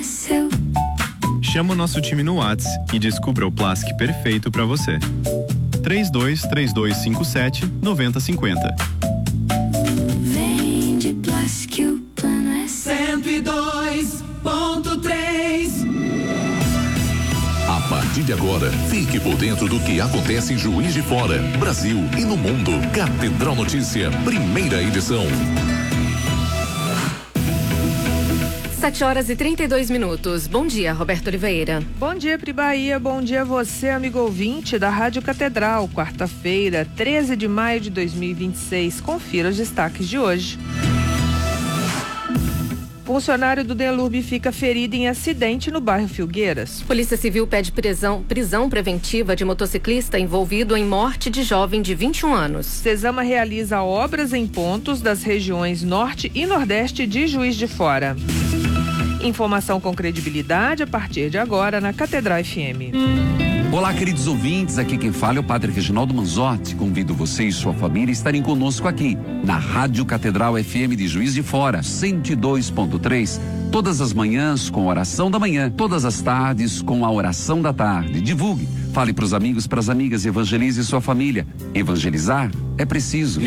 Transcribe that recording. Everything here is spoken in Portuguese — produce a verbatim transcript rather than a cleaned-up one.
seu. Chama o nosso time no WhatsApp e descubra o plastic perfeito para você. três dois três dois cinco sete nove zero cinco zero. Vende Plastic, o plano é seu. cento e dois ponto três. A partir de agora, fique por dentro do que acontece em Juiz de Fora, Brasil e no mundo. Catedral Notícia, primeira edição. sete horas e trinta e dois minutos. Bom dia, Roberto Oliveira. Bom dia, Pri Bahia. Bom dia a você, amigo ouvinte da Rádio Catedral. Quarta-feira, treze de maio de dois mil e vinte e seis. Confira os destaques de hoje. Funcionário do Delurb fica ferido em acidente no bairro Filgueiras. Polícia Civil pede prisão, prisão preventiva de motociclista envolvido em morte de jovem de vinte e um anos. Cesama realiza obras em pontos das regiões Norte e Nordeste de Juiz de Fora. Informação com credibilidade a partir de agora na Catedral F M. Olá, queridos ouvintes, aqui quem fala é o Padre Reginaldo Manzotti. Convido você e sua família a estarem conosco aqui na Rádio Catedral F M de Juiz de Fora, cento e dois ponto três, todas as manhãs com a oração da manhã, todas as tardes com a oração da tarde. Divulgue, fale para os amigos, para as amigas, evangelize sua família. Evangelizar é preciso.